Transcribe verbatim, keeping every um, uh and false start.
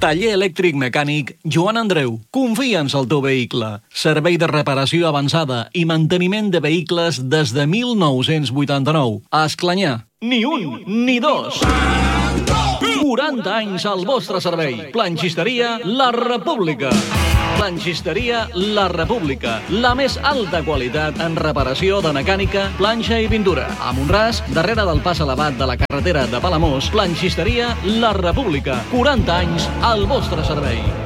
Taller elèctric mecànic Joan Andreu. Confia'ns al teu vehicle. Servei de reparació avançada i manteniment de vehicles des de mil nou-cents vuitanta-nou. A Esclanyà. Ni un, ni dos. quaranta anys al vostre servei. Planxisteria La República. Planxisteria La República. La més alta qualitat en reparació de mecànica, planxa i pintura. A Montràs, darrere del pas elevat de la carretera de Palamós, Planxisteria La República. quaranta anys al vostre servei.